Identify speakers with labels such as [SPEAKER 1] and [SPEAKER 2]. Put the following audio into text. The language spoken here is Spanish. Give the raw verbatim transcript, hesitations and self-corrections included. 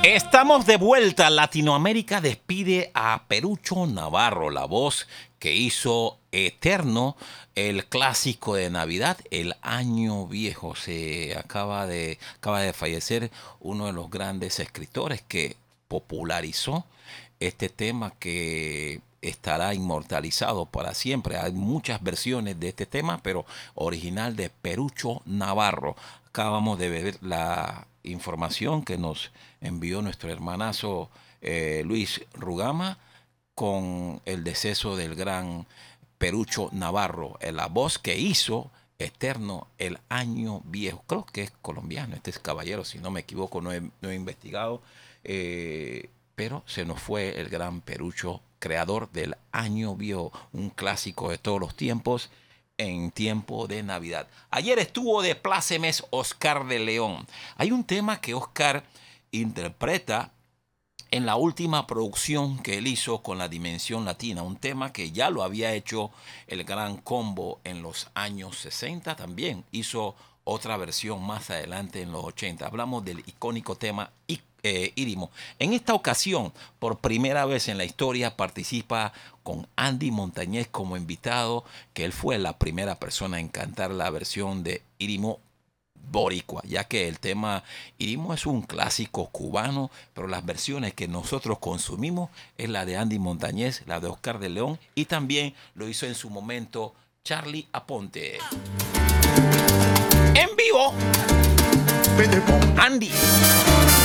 [SPEAKER 1] Estamos de vuelta. Latinoamérica despide a Perucho Navarro, la voz que hizo eterno el clásico de Navidad, El Año Viejo. Se acaba de, acaba de fallecer uno de los grandes escritores que popularizó este tema que estará inmortalizado para siempre. Hay muchas versiones de este tema, pero original de Perucho Navarro. Acabamos de ver la información que nos envió nuestro hermanazo eh, Luis Rugama con el deceso del gran Perucho Navarro, en la voz que hizo eterno El Año Viejo. Creo que es colombiano este es caballero, si no me equivoco, no he, no he investigado, eh, pero se nos fue el gran Perucho, creador del Año Viejo, un clásico de todos los tiempos en tiempo de Navidad. Ayer estuvo de plácemes Oscar de León. Hay un tema que Oscar interpreta en la última producción que él hizo con la Dimensión Latina, un tema que ya lo había hecho el Gran Combo en los años sesenta, también hizo otra versión más adelante en los ochenta. Hablamos del icónico tema eh, Írimo. En esta ocasión, por primera vez en la historia, participa con Andy Montañez como invitado, que él fue la primera persona en cantar la versión de Írimo boricua, ya que el tema Irimo es un clásico cubano, pero las versiones que nosotros consumimos es la de Andy Montañez, la de Oscar de León, y también lo hizo en su momento Charlie Aponte. En vivo, Andy.